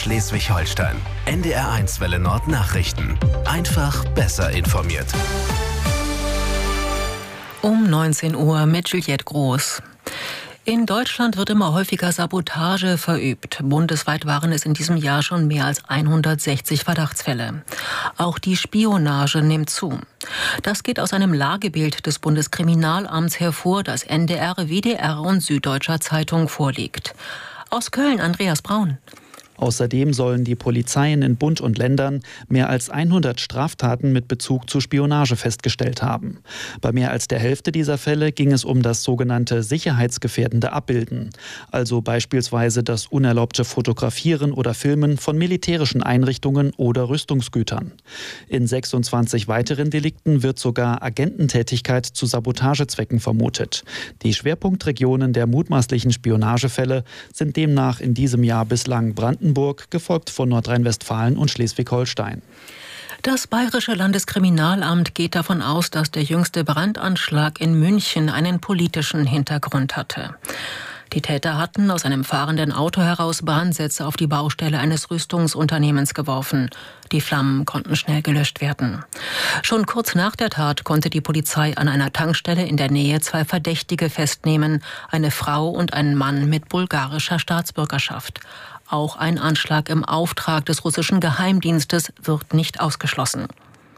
Schleswig-Holstein. NDR1 Welle Nord Nachrichten. Einfach besser informiert. Um 19 Uhr mit Juliette Groß. In Deutschland wird immer häufiger Sabotage verübt. Bundesweit waren es in diesem Jahr schon mehr als 160 Verdachtsfälle. Auch die Spionage nimmt zu. Das geht aus einem Lagebild des Bundeskriminalamts hervor, das NDR, WDR und Süddeutscher Zeitung vorliegt. Aus Köln Andreas Braun. Außerdem sollen die Polizeien in Bund und Ländern mehr als 100 Straftaten mit Bezug zu Spionage festgestellt haben. Bei mehr als der Hälfte dieser Fälle ging es um das sogenannte sicherheitsgefährdende Abbilden, also beispielsweise das unerlaubte Fotografieren oder Filmen von militärischen Einrichtungen oder Rüstungsgütern. In 26 weiteren Delikten wird sogar Agententätigkeit zu Sabotagezwecken vermutet. Die Schwerpunktregionen der mutmaßlichen Spionagefälle sind demnach in diesem Jahr bislang Brandenburg, gefolgt von Nordrhein-Westfalen und Schleswig-Holstein. Das Bayerische Landeskriminalamt geht davon aus, dass der jüngste Brandanschlag in München einen politischen Hintergrund hatte. Die Täter hatten aus einem fahrenden Auto heraus Brandsätze auf die Baustelle eines Rüstungsunternehmens geworfen. Die Flammen konnten schnell gelöscht werden. Schon kurz nach der Tat konnte die Polizei an einer Tankstelle in der Nähe 2 Verdächtige festnehmen, eine Frau und einen Mann mit bulgarischer Staatsbürgerschaft. Auch ein Anschlag im Auftrag des russischen Geheimdienstes wird nicht ausgeschlossen.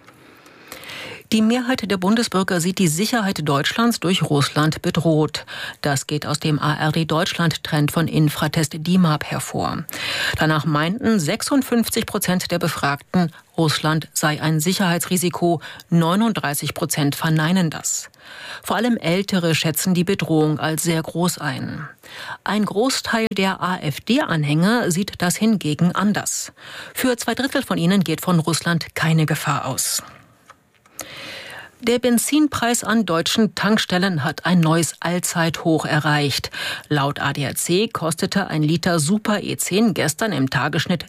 Die Mehrheit der Bundesbürger sieht die Sicherheit Deutschlands durch Russland bedroht. Das geht aus dem ARD-Deutschland-Trend von Infratest DIMAP hervor. Danach meinten 56% der Befragten, Russland sei ein Sicherheitsrisiko, 39% verneinen das. Vor allem Ältere schätzen die Bedrohung als sehr groß ein. Ein Großteil der AfD-Anhänger sieht das hingegen anders. Für 2/3 von ihnen geht von Russland keine Gefahr aus. Der Benzinpreis an deutschen Tankstellen hat ein neues Allzeithoch erreicht. Laut ADAC kostete ein Liter Super E10 gestern im Tagesschnitt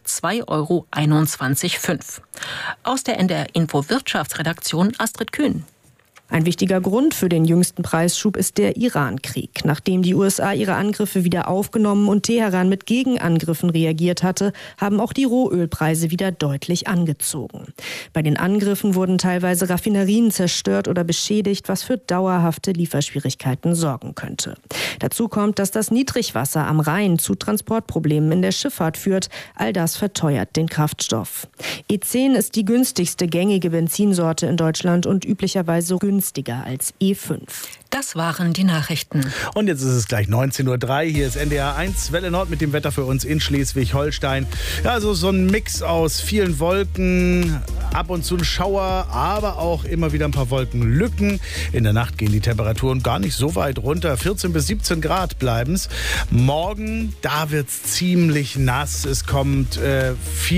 2,21,5 €. Aus der NDR Info Wirtschaftsredaktion Astrid Kühn. Ein wichtiger Grund für den jüngsten Preisschub ist der Iran-Krieg. Nachdem die USA ihre Angriffe wieder aufgenommen und Teheran mit Gegenangriffen reagiert hatte, haben auch die Rohölpreise wieder deutlich angezogen. Bei den Angriffen wurden teilweise Raffinerien zerstört oder beschädigt, was für dauerhafte Lieferschwierigkeiten sorgen könnte. Dazu kommt, dass das Niedrigwasser am Rhein zu Transportproblemen in der Schifffahrt führt. All das verteuert den Kraftstoff. E10 ist die günstigste gängige Benzinsorte in Deutschland und üblicherweise günstiger als E5. Das waren die Nachrichten. Und jetzt ist es gleich 19:03 Uhr. Hier ist NDR1 Welle Nord mit dem Wetter für uns in Schleswig-Holstein. Ja, also so ein Mix aus vielen Wolken, ab und zu ein Schauer, aber auch immer wieder ein paar Wolkenlücken. In der Nacht gehen die Temperaturen gar nicht so weit runter. 14 bis 17 Grad bleiben es. Morgen, da wird es ziemlich nass. Es kommt zu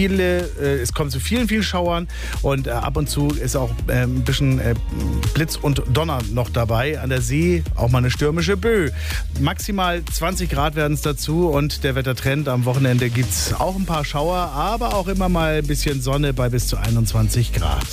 vielen Schauern und ab und zu ist auch ein bisschen Blitz und Donner noch dabei. An der See auch mal eine stürmische Böe. Maximal 20 Grad werden es dazu und der Wettertrend am Wochenende gibt es auch ein paar Schauer, aber auch immer mal ein bisschen Sonne bei bis zu 21 Grad.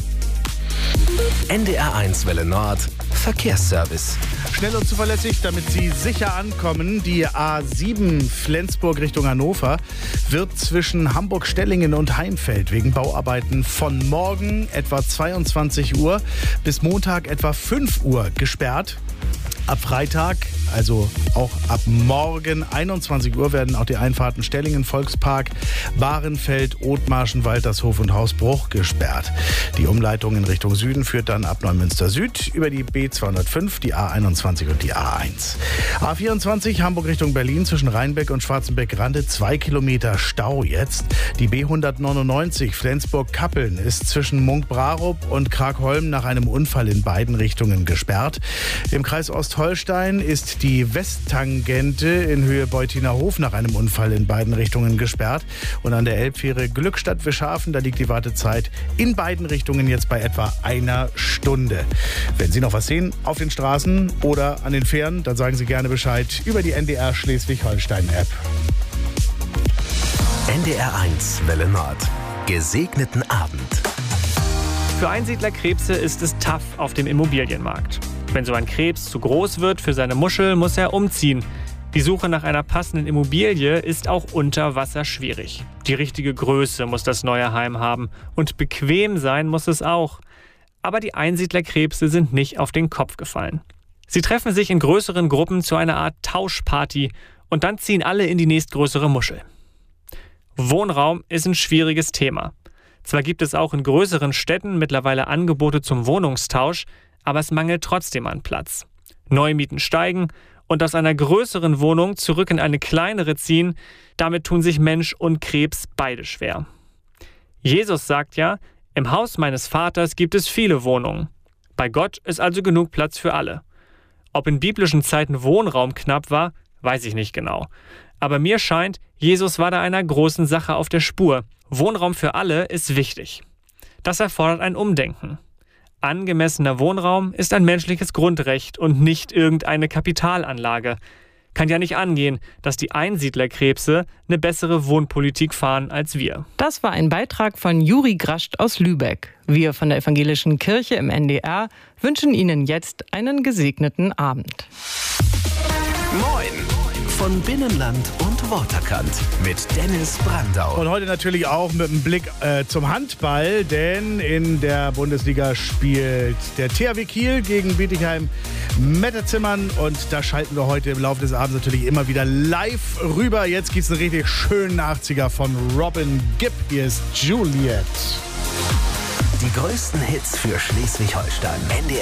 NDR1 Welle Nord Verkehrsservice. Schnell und zuverlässig, damit Sie sicher ankommen. Die A7 Flensburg Richtung Hannover wird zwischen Hamburg-Stellingen und Heimfeld wegen Bauarbeiten von morgen etwa 22 Uhr bis Montag etwa 5 Uhr gesperrt. Ab Freitag, also auch ab morgen 21 Uhr, werden auch die Einfahrten Stellingen, Volkspark, Bahrenfeld, Othmarschen, Waltershof und Hausbruch gesperrt. Die Umleitung in Richtung Süden führt dann ab Neumünster Süd über die B205, die A21 und die A1. A24 Hamburg Richtung Berlin zwischen Rheinbeck und Schwarzenbeck-Rande 2 Kilometer Stau jetzt. Die B199 Flensburg-Kappeln ist zwischen Munkbrarup und Kragholm nach einem Unfall in beiden Richtungen gesperrt. Im Kreis Ostholstein ist die Westtangente in Höhe Beutiner-Hof nach einem Unfall in beiden Richtungen gesperrt. Und an der Elbfähre Glückstadt-Wischhafen, da liegt die Wartezeit in beiden Richtungen jetzt bei etwa einer Stunde. Wenn Sie noch was sehen auf den Straßen oder an den Fähren, dann sagen Sie gerne Bescheid über die NDR Schleswig-Holstein-App. NDR1 Welle Nord. Gesegneten Abend. Für Einsiedlerkrebse ist es tough auf dem Immobilienmarkt. Wenn so ein Krebs zu groß wird für seine Muschel, muss er umziehen. Die Suche nach einer passenden Immobilie ist auch unter Wasser schwierig. Die richtige Größe muss das neue Heim haben und bequem sein muss es auch. Aber die Einsiedlerkrebse sind nicht auf den Kopf gefallen. Sie treffen sich in größeren Gruppen zu einer Art Tauschparty und dann ziehen alle in die nächstgrößere Muschel. Wohnraum ist ein schwieriges Thema. Zwar gibt es auch in größeren Städten mittlerweile Angebote zum Wohnungstausch, aber es mangelt trotzdem an Platz. Neumieten steigen und aus einer größeren Wohnung zurück in eine kleinere ziehen, damit tun sich Mensch und Krebs beide schwer. Jesus sagt ja, im Haus meines Vaters gibt es viele Wohnungen. Bei Gott ist also genug Platz für alle. Ob in biblischen Zeiten Wohnraum knapp war, weiß ich nicht genau. Aber mir scheint, Jesus war da einer großen Sache auf der Spur. Wohnraum für alle ist wichtig. Das erfordert ein Umdenken. Angemessener Wohnraum ist ein menschliches Grundrecht und nicht irgendeine Kapitalanlage. Kann ja nicht angehen, dass die Einsiedlerkrebse eine bessere Wohnpolitik fahren als wir. Das war ein Beitrag von Juri Grascht aus Lübeck. Wir von der Evangelischen Kirche im NDR wünschen Ihnen jetzt einen gesegneten Abend. Moin von Binnenland und Waterkant mit Dennis Brandau. Und heute natürlich auch mit einem Blick zum Handball, denn in der Bundesliga spielt der THW Kiel gegen Bietigheim-Metterzimmern und da schalten wir heute im Laufe des Abends natürlich immer wieder live rüber. Jetzt gibt es einen richtig schönen 80er von Robin Gibb. Hier ist Juliet. Die größten Hits für Schleswig-Holstein.